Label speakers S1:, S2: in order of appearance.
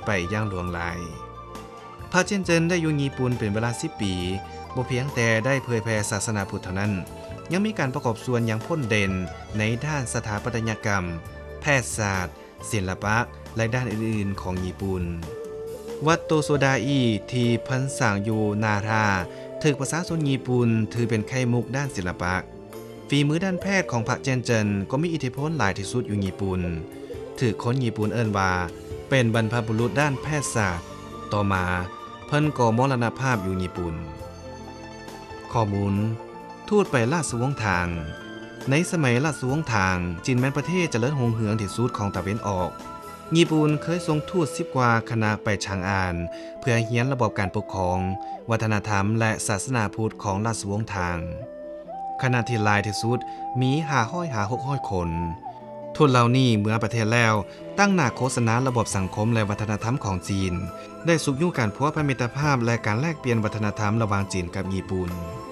S1: ไปอย่างหลวงหลายพระเจียนเจินได้อยู่ญี่ปุ่นเป็นเวลา10 ปีบ่เพียงแต่ได้เผยแผ่ศาสนาพุทธเท่านั้นยังมีการประกอบส่วนอย่างพ้นเด่นในด้านสถาปัตยกรรมแพทยศาสตร์ศิลปะและด้านอื่นๆของญี่ปุ่นวัดโตโซดาอิที่เพิ่นสร้างอยู่นาราถูกประชาชนญี่ปุ่นถือเป็นไข่มุกด้านศิลปะฝีมือด้านแพทย์ของพระเจียนเจินก็มีอิทธิพลหลายที่สุดอยู่ญี่ปุ่นถูกคนญี่ปุ่นเอิ้นว่าเป็นบรรพบุรุษด้านแพทยศาสตร์ต่อมาเพิ่นก็มรณภาพอยู่ญี่ปุ่นข้อมูลทูตไปราชวงศ์ทางในสมัยราชวงศ์ทางจีนแม้นประเทศเจริญรุ่งเรืองที่สุดของตะวันออกญี่ปุ่นเคยส่งทูต10 กว่าคณะไปชางอานเพื่อเรียนระบบการปกครองวัฒนธรรมและศาสนาพุทธของราชวงศ์ทางคณะที่หลายที่สุดมี500-600 คนทูตเหล่านี้เมื่อประเทศแล้วตั้งหน้าโฆษณาระบบสังคมและวัฒนธรรมของจีนได้สุขอยู่การพัวพันมิตรภาพและการแลกเปลี่ยนวัฒนธรรมระหว่างจีนกับญี่ปุ่น